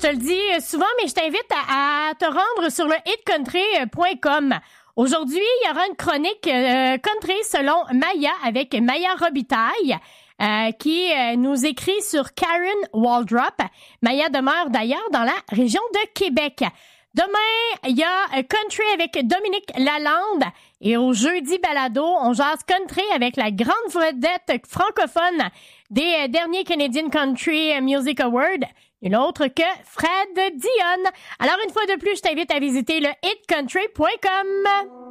te le dis souvent, mais je t'invite à te rendre sur le hitcountry.com. Aujourd'hui, il y aura une chronique country selon Maya avec Maya Robitaille. Qui nous écrit sur Karen Waldrop. Maya demeure d'ailleurs dans la région de Québec. Demain, il y a Country avec Dominique Lalande. Et au jeudi balado, on jase country avec la grande vedette francophone des derniers Canadian Country Music Awards, nul autre que Fred Dionne. Alors, une fois de plus, je t'invite à visiter le hitcountry.com.